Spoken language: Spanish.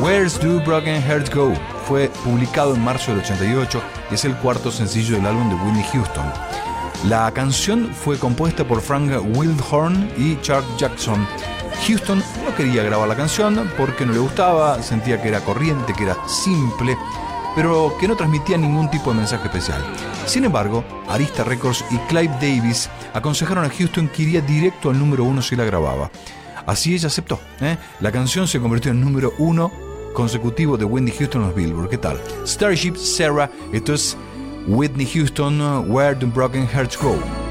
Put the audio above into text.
Where's Do Broken Hearts Go fue publicado en marzo del 88 y es el cuarto sencillo del álbum de Whitney Houston. La canción fue compuesta por Frank Wildhorn y Chuck Jackson. Houston no quería grabar la canción porque no le gustaba, sentía que era corriente, que era simple, pero que no transmitía ningún tipo de mensaje especial. Sin embargo, Arista Records y Clive Davis aconsejaron a Houston que iría directo al número 1 si la grababa. Así ella aceptó. La canción se convirtió en número 1 consecutivo de Whitney Houston en los Billboard. ¿Qué tal? Starship Sarah, esto es Whitney Houston, Where Do Broken Hearts Go.